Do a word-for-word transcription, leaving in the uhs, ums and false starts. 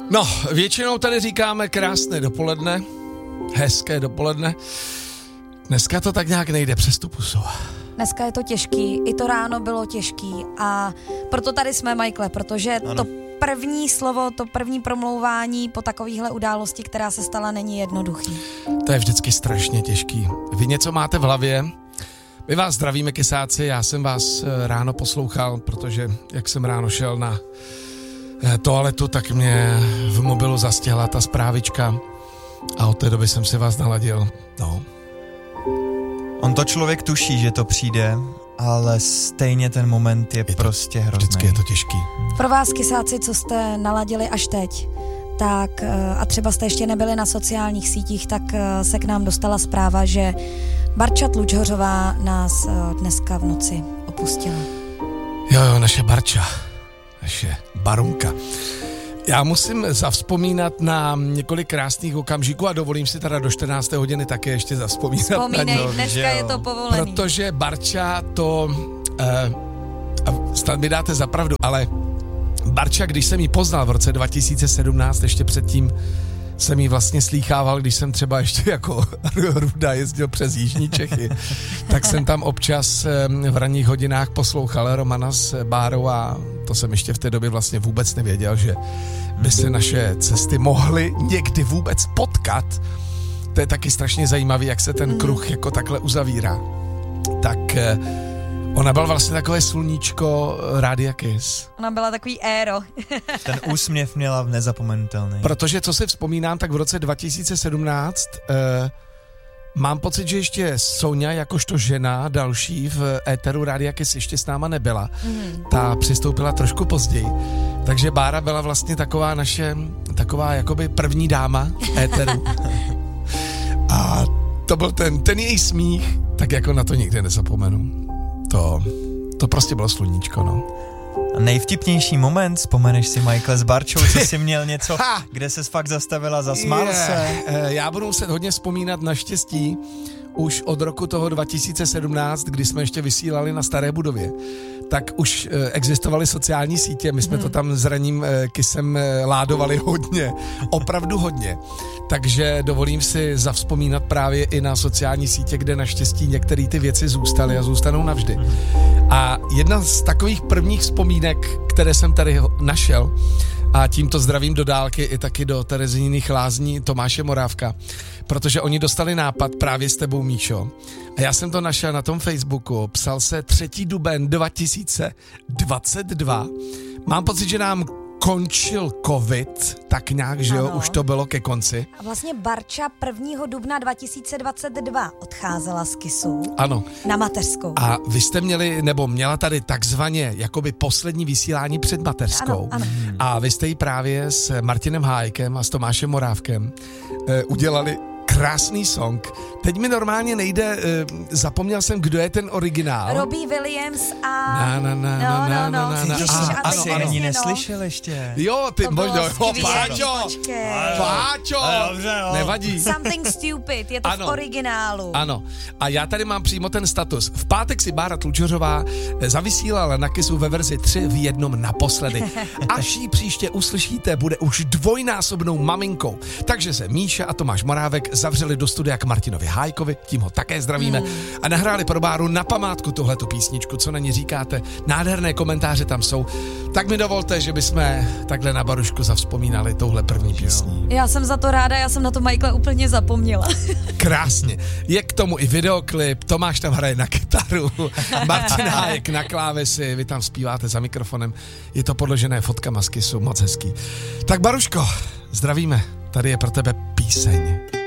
No, většinou tady říkáme krásné dopoledne, hezké dopoledne. Dneska to tak nějak nejde přes tu pusu. Dneska je to těžký, i to ráno bylo těžký a proto tady jsme, Michaele, protože ano. to první slovo, to první promlouvání po takovéhle události, která se stala, není jednoduchý. To je vždycky strašně těžký. Vy něco máte v hlavě, my vás zdravíme, kysáci, já jsem vás ráno poslouchal, protože jak jsem ráno šel na toaletu, tak mě v mobilu zastěhla ta zprávička a od té doby jsem si vás naladil. No. On to člověk tuší, že to přijde, ale stejně ten moment je, je prostě hrozný. Vždycky je to těžký. Pro vás, kysáci, co jste naladili až teď, tak a třeba jste ještě nebyli na sociálních sítích, tak se k nám dostala zpráva, že Barča Tlučhořová nás dneska v noci opustila. Jo, jo, naše Barča, naše Barunka. Já musím zavzpomínat na několik krásných okamžiků a dovolím si teda do čtrnácté hodiny také ještě zavzpomínat. Vzpomínej, na dneska je to povolený. Protože Barča to, eh, a snad mi dáte za pravdu, ale Barča, když jsem ji poznal v roce dva tisíce sedmnáct, ještě předtím jsem ji vlastně slýchával, když jsem třeba ještě jako Ruda jezdil přes Jižní Čechy, tak jsem tam občas v ranních hodinách poslouchal Romana s Bárou a to jsem ještě v té době vlastně vůbec nevěděl, že by se naše cesty mohly někdy vůbec potkat. To je taky strašně zajímavý, jak se ten kruh jako takhle uzavírá. Tak ona byla vlastně takové sluníčko Rádia Kiss. Ona byla takový éro. Ten úsměv měla nezapomenutelný. Protože co si vzpomínám, tak v roce dva tisíce sedmnáct eh, mám pocit, že ještě Sonja jakožto žena další v éteru Rádia Kiss ještě s náma nebyla. Mm. Ta přistoupila trošku později. Takže Bára byla vlastně taková naše, taková jakoby první dáma éteru. A to byl ten, ten její smích, tak jako na to nikdy nezapomenu. To, to prostě bylo sluníčko, no. A nejvtipnější moment, vzpomeneš si, Michaele, s Barčou, co jsi měl něco, ha! Kde ses fakt zastavila, zasmál yeah. se? Já budu muset hodně vzpomínat naštěstí už od roku toho dva tisíce sedmnáct, kdy jsme ještě vysílali na staré budově, tak už existovaly sociální sítě, my jsme hmm. to tam s ranním Kissem ládovali hodně, opravdu hodně. Takže dovolím si zavzpomínat právě i na sociální sítě, kde naštěstí některé ty věci zůstaly a zůstanou navždy. A jedna z takových prvních vzpomínek, které jsem tady našel, a tímto zdravím do dálky i taky do Terezíných lázní Tomáše Morávka, protože oni dostali nápad právě s tebou, Míšo. A já jsem to našel na tom Facebooku, psal se třetího dubna dva tisíce dvacet dva. Mám pocit, že nám končil covid, tak nějak, že jo, ano. Už to bylo ke konci. A vlastně Barča prvního dubna dva tisíce dvacet dva odcházela z Kissu. Ano. Na mateřskou. A vy jste měli, nebo měla tady takzvaně jakoby poslední vysílání před mateřskou. Ano, ano. A vy jste ji právě s Martinem Hájkem a s Tomášem Morávkem e, udělali krásný song. Teď mi normálně nejde, uh, zapomněl jsem, kdo je ten originál. Robbie Williams a... Na, na, na, na, na, na, na, na. To jsem asi ani neslyšel ještě. Jo, ty možná, jo, Páčo, Páčo, no. Nevadí. Something Stupid, je to ano. V originálu. Ano, a já tady mám přímo ten status. V pátek si Bára Tlučhořová zavysílala na Kissu ve verzi tři v jednom naposledy. Až ji příště uslyšíte, bude už dvojnásobnou maminkou. Takže se Míša a Tomáš Morávek zavřeli do studia k Martinovi Hájkovi, tím ho také zdravíme, hmm. a nahráli pro Báru na památku tuhletu písničku, co na ní říkáte. Nádherné komentáře tam jsou. Tak mi dovolte, že bychom takhle na Barušku zavzpomínali touhle první písní. Já jsem za to ráda, já jsem na to, Michaele, úplně zapomněla. Krásně. Je k tomu i videoklip, Tomáš tam hraje na kytaru, Martin Hájek na klávesy, vy tam zpíváte za mikrofonem. Je to podložené fotkama z Kissu, moc hezký. Tak Baruško, zdravíme. Tady je pro tebe píseň.